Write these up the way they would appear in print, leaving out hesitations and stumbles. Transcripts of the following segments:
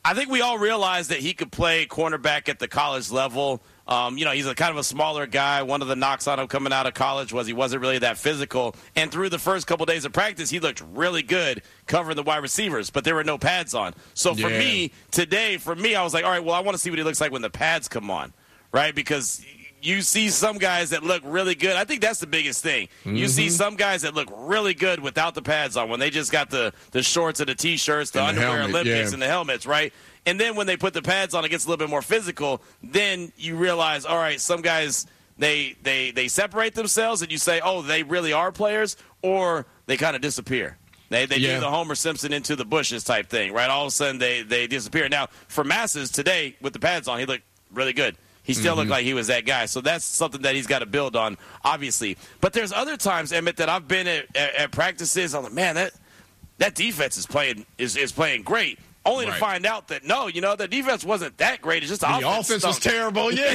I think we all realized that he could play cornerback at the college level. He's a kind of a smaller guy. One of the knocks on him coming out of college was he wasn't really that physical. And through the first couple days of practice, he looked really good covering the wide receivers, but there were no pads on. So for me, I was like, all right, well, I want to see what he looks like when the pads come on, right? Because you see some guys that look really good. I think that's the biggest thing. Mm-hmm. You see some guys that look really good without the pads on, when they just got the shorts and the T-shirts, the underwear, helmet, Olympics, and the helmets, right? And then when they put the pads on, it gets a little bit more physical. Then you realize, all right, some guys, they separate themselves, and you say, oh, they really are players, or they kind of disappear. They do the Homer Simpson into the bushes type thing, right? All of a sudden, they disappear. Now, for Masses today, with the pads on, he looked really good. He still looked like he was that guy. So that's something that he's got to build on, obviously. But there's other times, Emmett, that I've been at practices. I'm like, man, that defense is playing great. Only to find out that, no, the defense wasn't that great. It's just the offense was terrible, yeah.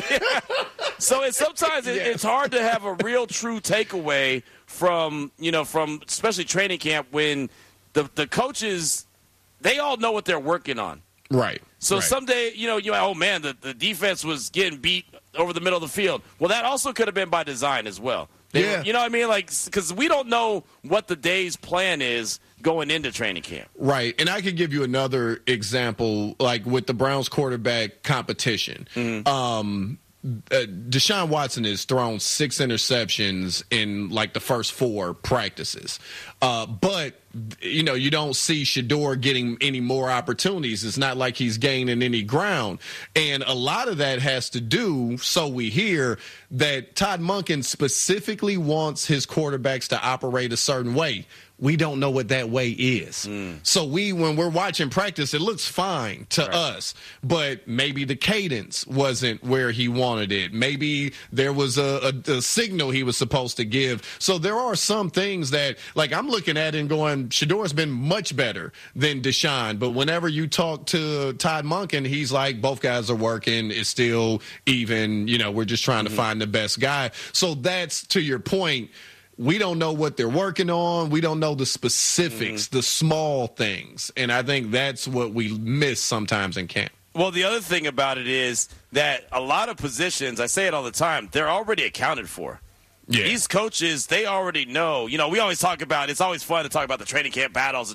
So it's hard to have a real true takeaway from especially training camp when the coaches, they all know what they're working on. Right. So someday, you're like, oh, man, the defense was getting beat over the middle of the field. Well, that also could have been by design as well. You know what I mean? Like, because we don't know what the day's plan is going into training camp. Right. And I could give you another example, like with the Browns quarterback competition. Mm-hmm. Deshaun Watson has thrown 6 interceptions in like the first 4 practices. But you don't see Shedeur getting any more opportunities. It's not like he's gaining any ground. And a lot of that has to do, so we hear, that Todd Monken specifically wants his quarterbacks to operate a certain way. We don't know what that way is. So when we're watching practice, it looks fine to us, but maybe the cadence wasn't where he wanted it. Maybe there was a signal he was supposed to give. So there are some things that, like, I'm looking at it and going, Shedeur's been much better than Deshaun. But whenever you talk to Todd Monken, he's like, both guys are working. It's still even, we're just trying to find the best guy. So that's, to your point, we don't know what they're working on. We don't know the specifics, the small things. And I think that's what we miss sometimes in camp. Well, the other thing about it is that a lot of positions, I say it all the time, they're already accounted for. Yeah. These coaches, they already know. We always talk about, it's always fun to talk about the training camp battles,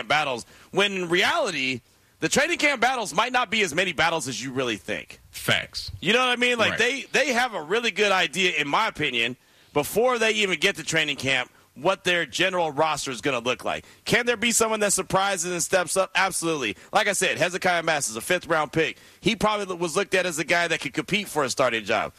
when in reality, the training camp battles might not be as many battles as you really think. Facts. You know what I mean? Like, they have a really good idea, in my opinion, before they even get to training camp, what their general roster is going to look like. Can there be someone that surprises and steps up? Absolutely. Like I said, Hezekiah Mass is a 5th-round pick. He probably was looked at as a guy that could compete for a starting job.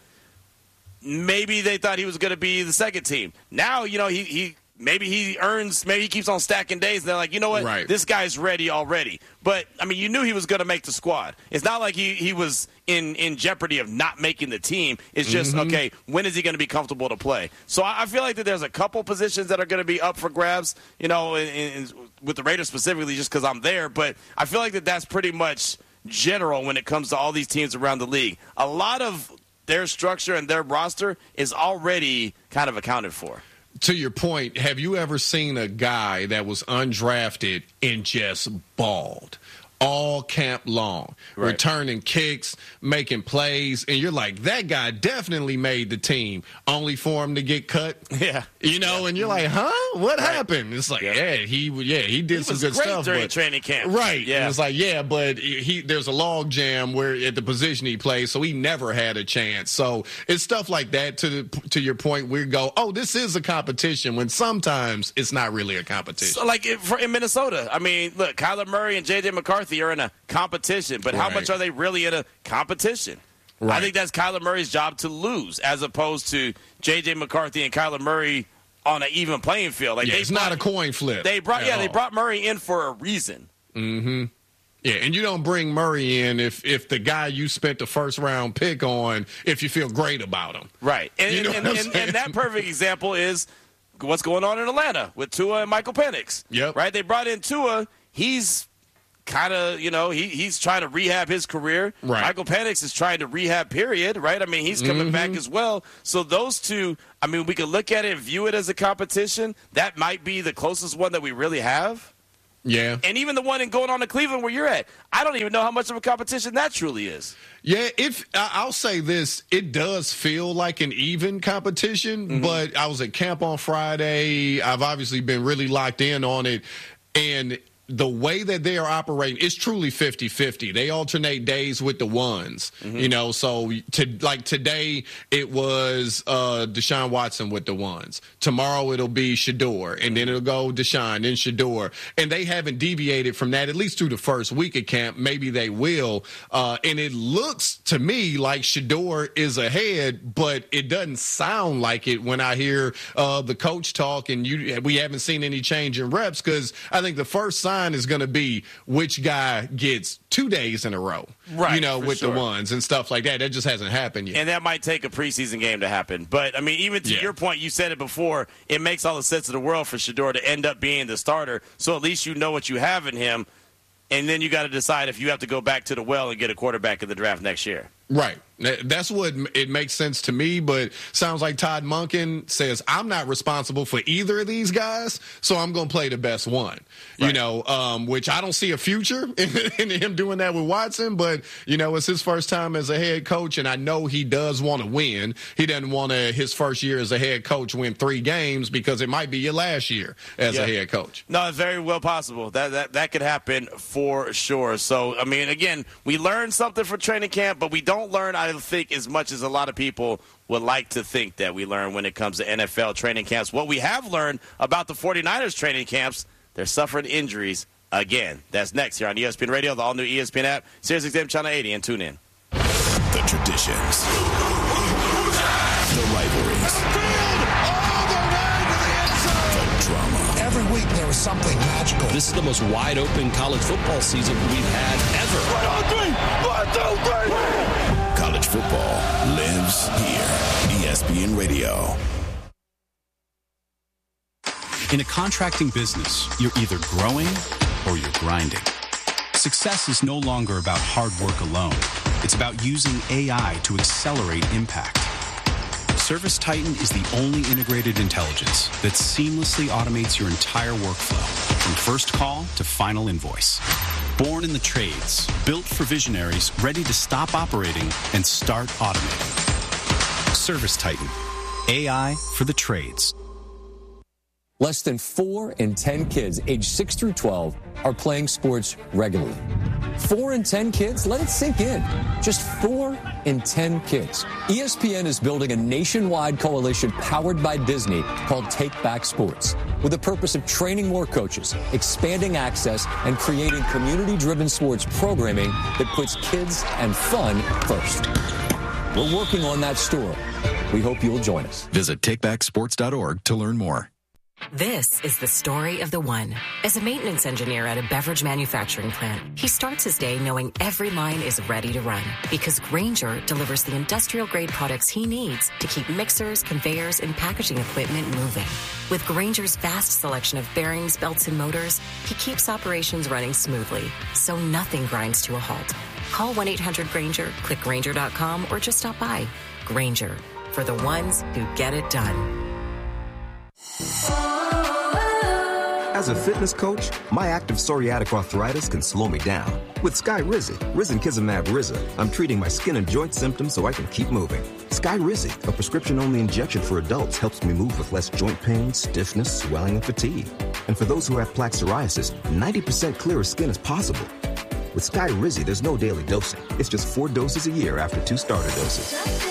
Maybe they thought he was going to be the second team. Now, maybe he keeps on stacking days, and they're like, you know what, this guy's ready already. But, you knew he was going to make the squad. It's not like he was in jeopardy of not making the team. It's just, okay, when is he going to be comfortable to play? So I feel like that there's a couple positions that are going to be up for grabs, with the Raiders specifically just because I'm there. But I feel like that's pretty much general when it comes to all these teams around the league. A lot of their structure and their roster is already kind of accounted for. To your point, have you ever seen a guy that was undrafted and just balled all camp long, returning kicks, making plays, and you're like, that guy definitely made the team, only for him to get cut? Yeah. And you're like, huh? What happened? It's like, he did some good stuff during training camp. Right. Yeah. And it's like, but there's a log jam where at the position he plays, so he never had a chance. So it's stuff like that, to your point, we go, oh, this is a competition, when sometimes it's not really a competition. So like in Minnesota, look, Kyler Murray and J.J. McCarthy are in a competition, but how much are they really in a competition? I think that's Kyler Murray's job to lose, as opposed to J.J. McCarthy and Kyler Murray on an even playing field. Like, it's not a coin flip. They brought Murray in for a reason. Mm-hmm. Yeah, and you don't bring Murray in if the guy you spent the 1st-round pick on, if you feel great about him. Right. And that perfect example is what's going on in Atlanta with Tua and Michael Penix. Yep. Right? They brought in Tua. He's kind of, he's trying to rehab his career. Right. Michael Penix is trying to rehab, period, right? He's coming back as well. So those two, we could look at it and view it as a competition. That might be the closest one that we really have. Yeah. And even the one going on to Cleveland where you're at, I don't even know how much of a competition that truly is. Yeah, I'll say this, it does feel like an even competition, but I was at camp on Friday. I've obviously been really locked in on it, and the way that they are operating, it's truly 50-50. They alternate days with the ones, so today it was Deshaun Watson with the ones. Tomorrow it'll be Shedeur, and then it'll go Deshaun, then Shedeur. And they haven't deviated from that, at least through the first week of camp. Maybe they will. And it looks to me like Shedeur is ahead, but it doesn't sound like it when I hear the coach talk, and we haven't seen any change in reps, because I think the first sign is going to be which guy gets 2 days in a row, right, with the ones and stuff like that. That just hasn't happened yet. And that might take a preseason game to happen. But, I mean, even to your point, you said it before, it makes all the sense in the world for Shedeur to end up being the starter, so at least you know what you have in him, and then you got to decide if you have to go back to the well and get a quarterback in the draft next year. Right. That's what it makes sense to me, but sounds like Todd Monken says, I'm not responsible for either of these guys, so I'm going to play the best one, right. Which I don't see a future in him doing that with Watson, but, it's his first time as a head coach, and I know he does want to win. He doesn't want to, his first year as a head coach, win 3 games, because it might be your last year as a head coach. No, it's very well possible. That could happen for sure. So, I mean, again, we learned something from training camp, but we don't learn, I think, as much as a lot of people would like to think that we learn when it comes to NFL training camps. What we have learned about the 49ers training camps, they're suffering injuries again. That's next here on ESPN Radio, the all-new ESPN app, SiriusXM Channel 80, and tune in. The traditions, the rivalries, the drama. Every week there is something magical. This is the most wide-open college football season we've had ever. 1, 2, 3. College football lives here. ESPN Radio. In a contracting business, you're either growing or you're grinding. Success is no longer about hard work alone. It's about using AI to accelerate impact. ServiceTitan is the only integrated intelligence that seamlessly automates your entire workflow, from first call to final invoice. Born in the trades, built for visionaries ready to stop operating and start automating. ServiceTitan, AI for the trades. Less than 4 in 10 kids aged 6 through 12 are playing sports regularly. 4 in 10 kids? Let it sink in. Just 4 in 10 kids. ESPN is building a nationwide coalition powered by Disney called Take Back Sports, with the purpose of training more coaches, expanding access, and creating community-driven sports programming that puts kids and fun first. We're working on that story. We hope you'll join us. Visit takebacksports.org to learn more. This is the story of the one. As a maintenance engineer at a beverage manufacturing plant, he starts his day knowing every line is ready to run, because Grainger delivers the industrial-grade products he needs to keep mixers, conveyors, and packaging equipment moving. With Grainger's vast selection of bearings, belts, and motors, he keeps operations running smoothly, so nothing grinds to a halt. Call 1-800-GRAINGER, click Grainger.com, or just stop by. Grainger, for the ones who get it done. As a fitness coach, my active psoriatic arthritis can slow me down. With Skyrizi, Risankizumab Riza, I'm treating my skin and joint symptoms so I can keep moving. Skyrizi, a prescription-only injection for adults, helps me move with less joint pain, stiffness, swelling, and fatigue. And for those who have plaque psoriasis, 90% clearer skin is possible. With Skyrizi, there's no daily dosing. It's just 4 doses a year after 2 starter doses.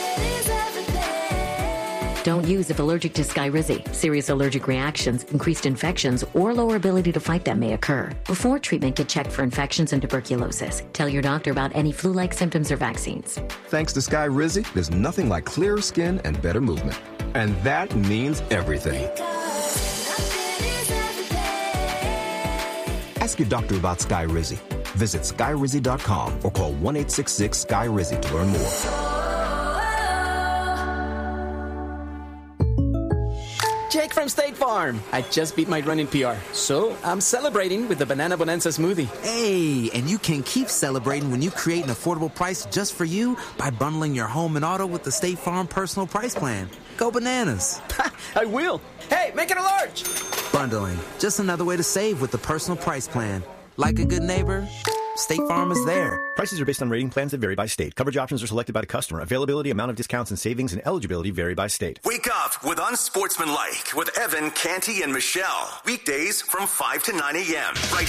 Don't use if allergic to Skyrizi. Serious allergic reactions, increased infections, or lower ability to fight them may occur. Before treatment, get checked for infections and tuberculosis. Tell your doctor about any flu-like symptoms or vaccines. Thanks to Skyrizi, there's nothing like clearer skin and better movement. And that means everything. Ask your doctor about Skyrizi. Visit Skyrizi.com or call 1-866-SKY-RIZI to learn more. Jake from State Farm. I just beat my running PR, so I'm celebrating with the Banana Bonanza smoothie. Hey, and you can keep celebrating when you create an affordable price just for you by bundling your home and auto with the State Farm Personal Price Plan. Go bananas. I will. Hey, make it a large. bundling. Just another way to save with the Personal Price Plan. Like a good neighbor, State Farm is there. Prices are based on rating plans that vary by state. Coverage options are selected by the customer. Availability, amount of discounts and savings, and eligibility vary by state. Wake up with Unsportsmanlike with Evan, Canty, and Michelle. Weekdays from 5 to 9 a.m. Right